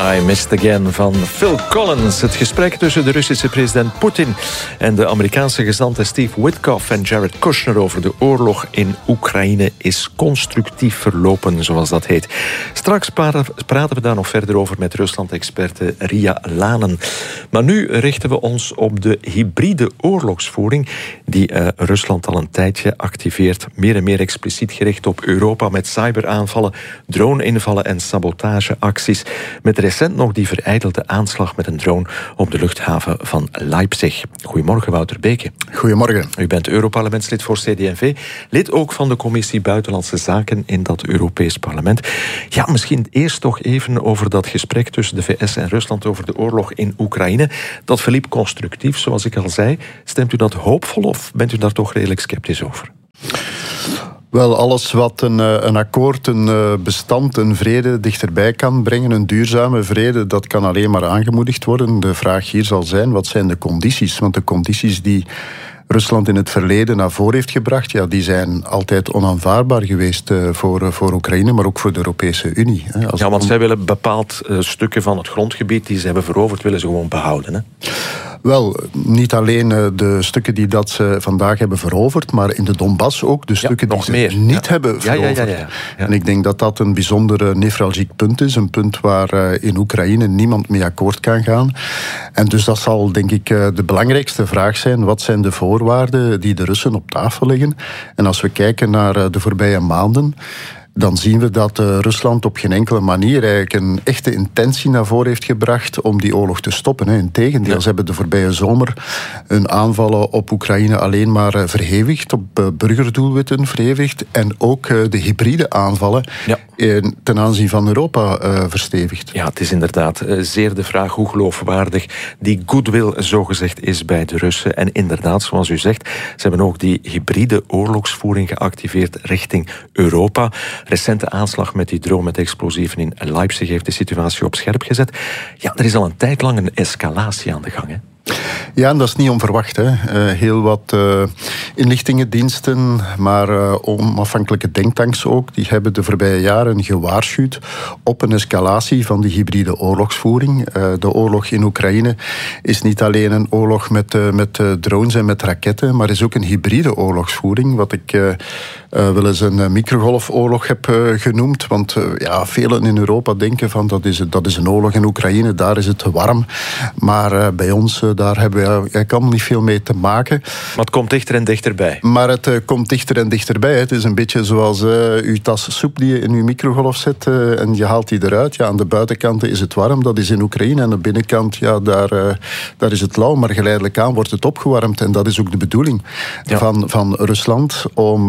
I Missed Again van Phil Collins. Het gesprek tussen de Russische president Poetin en de Amerikaanse gezant Steve Witkoff en Jared Kushner over de oorlog in Oekraïne is constructief verlopen, zoals dat heet. Straks praten we daar nog verder over met Rusland-experte Ria Lanen. Maar nu richten we ons op de hybride oorlogsvoering die Rusland al een tijdje activeert. Meer en meer expliciet gericht op Europa met cyberaanvallen, drone-invallen en sabotageacties. Met recent nog die verijdelde aanslag met een drone op de luchthaven van Leipzig. Goedemorgen, Wouter Beke. Goedemorgen. U bent Europarlementslid voor CD&V, lid ook van de Commissie Buitenlandse Zaken in dat Europees Parlement. Ja, misschien eerst toch even over dat gesprek tussen de VS en Rusland over de oorlog in Oekraïne. Dat verliep constructief, zoals ik al zei. Stemt u dat hoopvol of bent u daar toch redelijk sceptisch over? Wel, alles wat een akkoord, een bestand, een vrede dichterbij kan brengen, een duurzame vrede, dat kan alleen maar aangemoedigd worden. De vraag hier zal zijn, wat zijn de condities? Want de condities die Rusland in het verleden naar voren heeft gebracht, ja, die zijn altijd onaanvaardbaar geweest voor Oekraïne, maar ook voor de Europese Unie. Ja, want zij willen bepaald stukken van het grondgebied die ze hebben veroverd, willen ze gewoon behouden, hè? Wel, niet alleen de stukken die dat ze vandaag hebben veroverd, maar in de Donbass ook de stukken die ze niet hebben veroverd. Ja. En ik denk dat dat een bijzonder nevralgiek punt is. Een punt waar in Oekraïne niemand mee akkoord kan gaan. En dus dat zal, denk ik, de belangrijkste vraag zijn. Wat zijn de voorwaarden die de Russen op tafel leggen? En als we kijken naar de voorbije maanden, dan zien we dat Rusland op geen enkele manier eigenlijk een echte intentie naar voren heeft gebracht om die oorlog te stoppen. Integendeel, ze hebben de voorbije zomer hun aanvallen op Oekraïne alleen maar verhevigd, op burgerdoelwitten verhevigd en ook de hybride aanvallen ten aanzien van Europa verstevigd. Ja, het is inderdaad zeer de vraag hoe geloofwaardig die goodwill zogezegd is bij de Russen. En inderdaad, zoals u zegt, ze hebben ook die hybride oorlogsvoering geactiveerd richting Europa. Recente aanslag met die drone met explosieven in Leipzig heeft de situatie op scherp gezet. Ja, er is al een tijd lang een escalatie aan de gang, hè? Ja, en dat is niet onverwacht. Heel wat inlichtingendiensten, maar onafhankelijke denktanks ook, die hebben de voorbije jaren gewaarschuwd op een escalatie van die hybride oorlogsvoering. De oorlog in Oekraïne is niet alleen een oorlog met drones en met raketten, maar is ook een hybride oorlogsvoering, wat ik wel eens een microgolfoorlog heb genoemd. Want velen in Europa denken van dat is een oorlog in Oekraïne, daar is het te warm. Maar bij ons, daar hebben we eigenlijk allemaal niet veel mee te maken. Maar het komt dichter en dichterbij. Maar het komt dichter en dichterbij. Het is een beetje zoals uw tas soep die je in uw microgolf zet en je haalt die eruit. Ja, aan de buitenkant is het warm, dat is in Oekraïne. En aan de binnenkant, daar is het lauw. Maar geleidelijk aan wordt het opgewarmd. En dat is ook de bedoeling van Rusland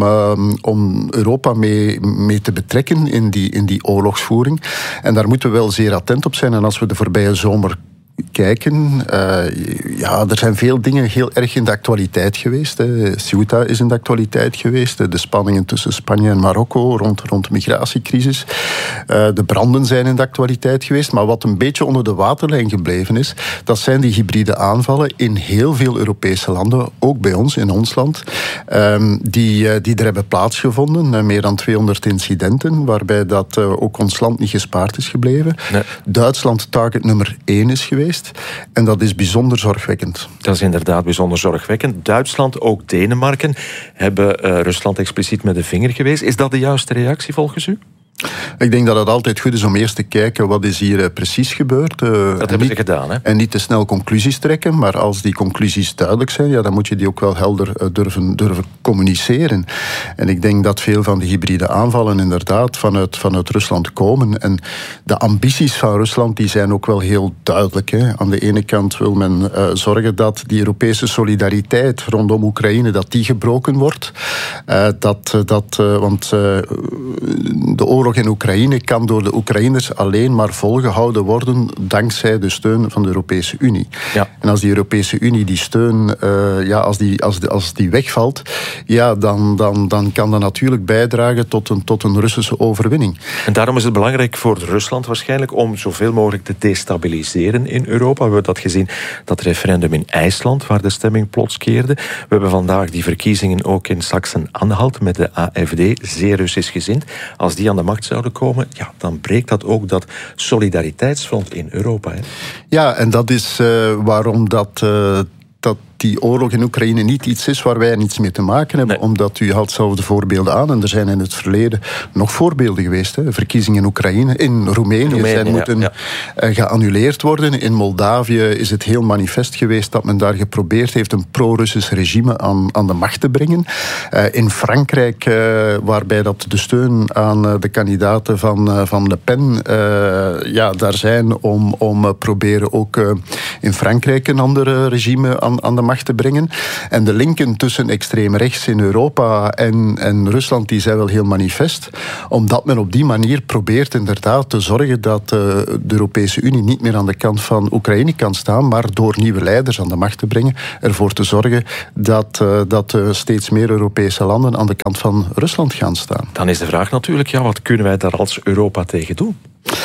om Europa mee te betrekken in die oorlogsvoering. En daar moeten we wel zeer attent op zijn. En als we de voorbije zomer kijken, er zijn veel dingen heel erg in de actualiteit geweest. Ceuta is in de actualiteit geweest. De spanningen tussen Spanje en Marokko rond de migratiecrisis. De branden zijn in de actualiteit geweest. Maar wat een beetje onder de waterlijn gebleven is, dat zijn die hybride aanvallen in heel veel Europese landen, ook bij ons, in ons land, die er hebben plaatsgevonden. Meer dan 200 incidenten, waarbij dat ook ons land niet gespaard is gebleven. Nee. Duitsland target nummer 1 is geweest. En dat is bijzonder zorgwekkend. Dat is inderdaad bijzonder zorgwekkend. Duitsland, ook Denemarken, hebben Rusland expliciet met de vinger gewezen. Is dat de juiste reactie volgens u? Ik denk dat het altijd goed is om eerst te kijken wat is hier precies gebeurd. Dat hebben ze gedaan, hè? En niet te snel conclusies trekken, maar als die conclusies duidelijk zijn, dan moet je die ook wel helder durven communiceren. En ik denk dat veel van de hybride aanvallen inderdaad vanuit Rusland komen. En de ambities van Rusland die zijn ook wel heel duidelijk. Hè. Aan de ene kant wil men zorgen dat die Europese solidariteit rondom Oekraïne dat die gebroken wordt. Want de oorlog in Oekraïne kan door de Oekraïners alleen maar volgehouden worden dankzij de steun van de Europese Unie. Ja. En als die Europese Unie die steun, als die wegvalt, dan kan dat natuurlijk bijdragen tot een Russische overwinning. En daarom is het belangrijk voor Rusland waarschijnlijk om zoveel mogelijk te destabiliseren in Europa. We hebben dat gezien, dat referendum in IJsland, waar de stemming plots keerde. We hebben vandaag die verkiezingen ook in Sachsen-Anhalt met de AfD, zeer Russisch gezind. Als die aan de macht macht zouden komen, ja, dan breekt dat ook dat solidariteitsfront in Europa. Hè? Ja, en dat is waarom dat die oorlog in Oekraïne niet iets is waar wij niets mee te maken hebben. Nee. Omdat u haalt zelf de voorbeelden aan. En er zijn in het verleden nog voorbeelden geweest. Hè. Verkiezingen in Oekraïne, in Roemenië moeten geannuleerd worden. In Moldavië is het heel manifest geweest dat men daar geprobeerd heeft een pro-Russisch regime aan de macht te brengen. In Frankrijk, waarbij dat de steun aan de kandidaten van Le Pen daar zijn om proberen ook in Frankrijk een ander regime aan de macht te brengen. En de linken tussen extreem rechts in Europa en Rusland, die zijn wel heel manifest. Omdat men op die manier probeert inderdaad te zorgen dat de Europese Unie niet meer aan de kant van Oekraïne kan staan, maar door nieuwe leiders aan de macht te brengen, ervoor te zorgen dat steeds meer Europese landen aan de kant van Rusland gaan staan. Dan is de vraag natuurlijk, wat kunnen wij daar als Europa tegen doen?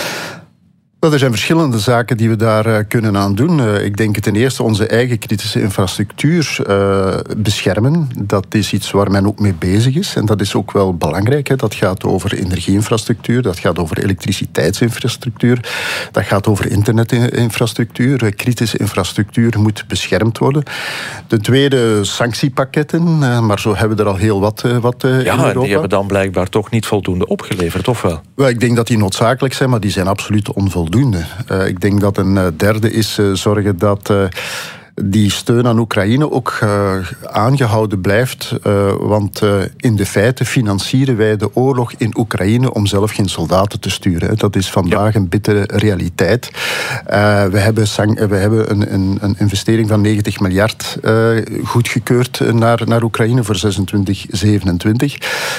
Er zijn verschillende zaken die we daar kunnen aan doen. Ik denk ten eerste onze eigen kritische infrastructuur beschermen. Dat is iets waar men ook mee bezig is. En dat is ook wel belangrijk. Hè. Dat gaat over energieinfrastructuur, dat gaat over elektriciteitsinfrastructuur, dat gaat over internetinfrastructuur. Kritische infrastructuur moet beschermd worden. De tweede, sanctiepakketten. Maar zo hebben we er al heel wat in Europa. Die hebben dan blijkbaar toch niet voldoende opgeleverd, of wel? Wel, ik denk dat die noodzakelijk zijn, maar die zijn absoluut onvoldoende. Ik denk dat een derde is zorgen dat die steun aan Oekraïne ook aangehouden blijft. Want in de feite financieren wij de oorlog in Oekraïne om zelf geen soldaten te sturen. Dat is vandaag een bittere realiteit. We hebben een investering van 90 miljard goedgekeurd naar Oekraïne voor 26-27.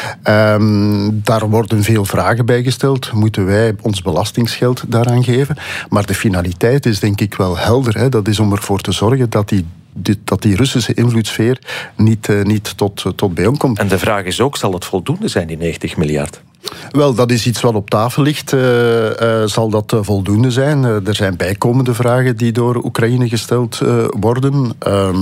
Daar worden veel vragen bij gesteld. Moeten wij ons belastingsgeld daaraan geven? Maar de finaliteit is denk ik wel helder. Hè? Dat is om ervoor te zorgen dat die Russische invloedssfeer niet tot bij komt. En de vraag is ook, zal het voldoende zijn, die 90 miljard? Wel, dat is iets wat op tafel ligt. Zal dat voldoende zijn? Er zijn bijkomende vragen die door Oekraïne gesteld worden.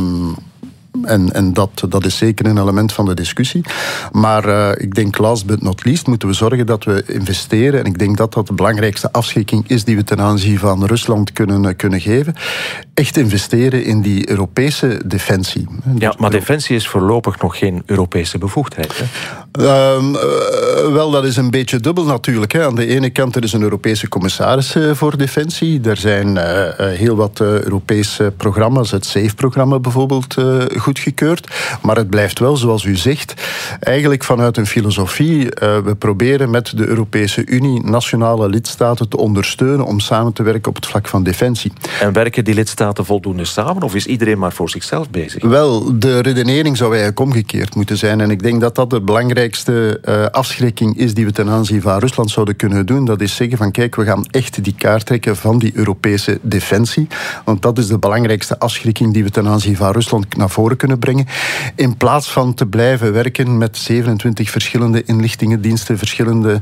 En dat is zeker een element van de discussie. Maar ik denk, last but not least, moeten we zorgen dat we investeren. En ik denk dat de belangrijkste afschrikking is die we ten aanzien van Rusland kunnen geven. Echt investeren in die Europese defensie. Ja, maar defensie is voorlopig nog geen Europese bevoegdheid, hè? Wel, dat is een beetje dubbel natuurlijk. Hè. Aan de ene kant, er is een Europese commissaris voor defensie. Er zijn heel wat Europese programma's, het SAFE-programma bijvoorbeeld, goedgekeurd. Maar het blijft wel, zoals u zegt, eigenlijk vanuit een filosofie. We proberen met de Europese Unie nationale lidstaten te ondersteunen om samen te werken op het vlak van defensie. En werken die lidstaten voldoende samen, of is iedereen maar voor zichzelf bezig? Wel, de redenering zou eigenlijk omgekeerd moeten zijn. En ik denk dat dat de belangrijkste afschrikking is die we ten aanzien van Rusland zouden kunnen doen. Dat is zeggen van, kijk, we gaan echt die kaart trekken van die Europese defensie. Want dat is de belangrijkste afschrikking die we ten aanzien van Rusland naar voren kunnen brengen. In plaats van te blijven werken met 27 verschillende inlichtingendiensten, verschillende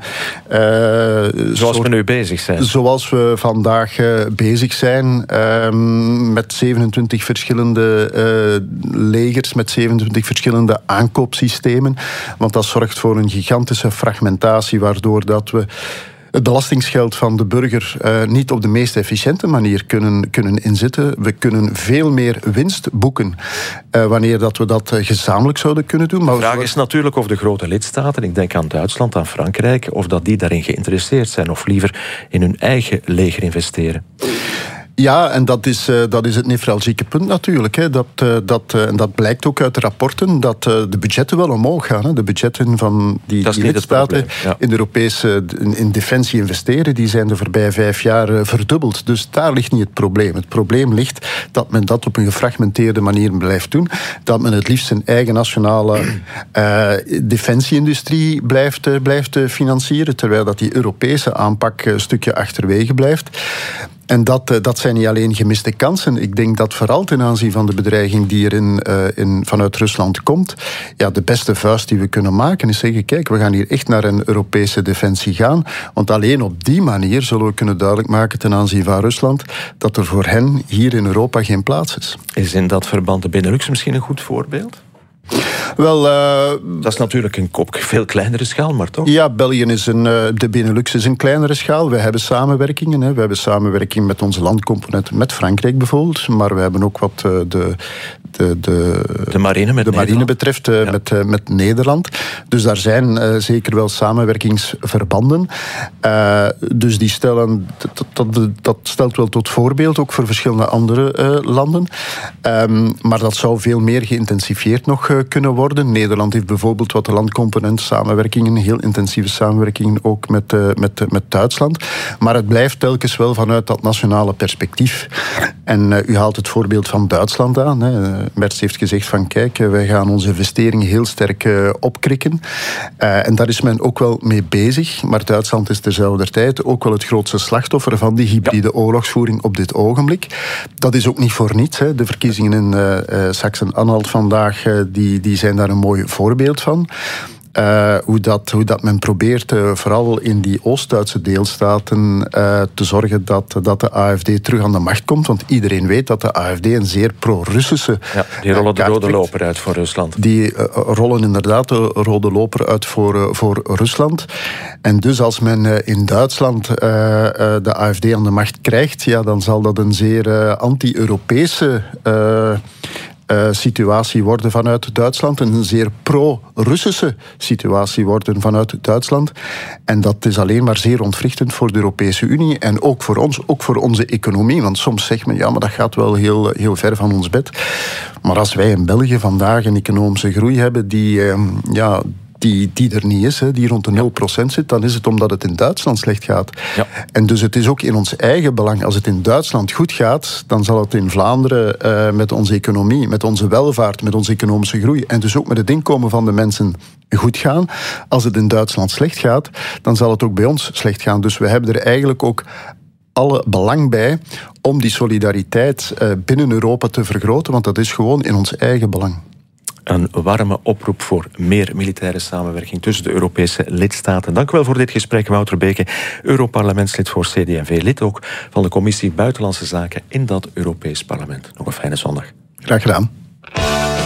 zoals we nu bezig zijn. Zoals we vandaag bezig zijn, met 27 verschillende legers, met 27 verschillende aankoopsystemen. Want dat zorgt voor een gigantische fragmentatie, waardoor dat we het belastingsgeld van de burger niet op de meest efficiënte manier kunnen inzetten. We kunnen veel meer winst boeken wanneer dat we dat gezamenlijk zouden kunnen doen. Maar de vraag is natuurlijk of de grote lidstaten, ik denk aan Duitsland, aan Frankrijk, of dat die daarin geïnteresseerd zijn of liever in hun eigen leger investeren. Ja, en dat is het nevralgieke punt natuurlijk. Hè. En dat blijkt ook uit de rapporten, dat de budgetten wel omhoog gaan. Hè. De budgetten van die lidstaten in de Europese in defensie investeren, die zijn de voorbije 5 jaar verdubbeld. Dus daar ligt niet het probleem. Het probleem ligt dat men dat op een gefragmenteerde manier blijft doen. Dat men het liefst zijn eigen nationale defensieindustrie blijft financieren, terwijl dat die Europese aanpak een stukje achterwege blijft. En dat zijn niet alleen gemiste kansen. Ik denk dat vooral ten aanzien van de bedreiging die er vanuit Rusland komt, ja, de beste vuist die we kunnen maken is zeggen, kijk, we gaan hier echt naar een Europese defensie gaan. Want alleen op die manier zullen we kunnen duidelijk maken ten aanzien van Rusland dat er voor hen hier in Europa geen plaats is. Is in dat verband de Benelux misschien een goed voorbeeld? Wel, dat is natuurlijk op veel kleinere schaal, maar toch? Ja, België is de Benelux is een kleinere schaal. We hebben samenwerkingen. We hebben samenwerking met onze landcomponenten, met Frankrijk bijvoorbeeld. Maar we hebben ook wat de marine betreft met Nederland. Dus daar zijn zeker wel samenwerkingsverbanden. Dus die stellen, dat stelt wel tot voorbeeld, ook voor verschillende andere landen. Maar dat zou veel meer geïntensifieerd nog kunnen worden. Nederland heeft bijvoorbeeld wat de landcomponent samenwerkingen, heel intensieve samenwerkingen ook met Duitsland. Maar het blijft telkens wel vanuit dat nationale perspectief. En u haalt het voorbeeld van Duitsland aan. Merz heeft gezegd van kijk, wij gaan onze investeringen heel sterk opkrikken. En daar is men ook wel mee bezig. Maar Duitsland is terzelfde tijd ook wel het grootste slachtoffer van die hybride oorlogsvoering op dit ogenblik. Dat is ook niet voor niets. De verkiezingen in Sachsen-Anhalt vandaag die zijn daar een mooi voorbeeld van. Hoe dat men probeert, vooral in die Oost-Duitse deelstaten, te zorgen dat de AfD terug aan de macht komt. Want iedereen weet dat de AfD een zeer pro-Russische... Ja, die rollen de rode loper uit voor Rusland. Die rollen inderdaad de rode loper uit voor Rusland. En dus als men in Duitsland de AfD aan de macht krijgt, ja, dan zal dat een zeer anti-Europese... situatie worden vanuit Duitsland. Een zeer pro-Russische situatie worden vanuit Duitsland. En dat is alleen maar zeer ontwrichtend voor de Europese Unie en ook voor ons, ook voor onze economie. Want soms zegt men, ja, maar dat gaat wel heel ver van ons bed. Maar als wij in België vandaag een economische groei hebben die er niet is, die rond de 0% zit, dan is het omdat het in Duitsland slecht gaat. Ja. En dus het is ook in ons eigen belang. Als het in Duitsland goed gaat, dan zal het in Vlaanderen met onze economie, met onze welvaart, met onze economische groei en dus ook met het inkomen van de mensen goed gaan. Als het in Duitsland slecht gaat, dan zal het ook bij ons slecht gaan. Dus we hebben er eigenlijk ook alle belang bij om die solidariteit binnen Europa te vergroten, want dat is gewoon in ons eigen belang. Een warme oproep voor meer militaire samenwerking tussen de Europese lidstaten. Dank u wel voor dit gesprek, Wouter Beke, Europarlementslid voor CD&V, lid ook van de Commissie Buitenlandse Zaken in dat Europees Parlement. Nog een fijne zondag. Graag gedaan.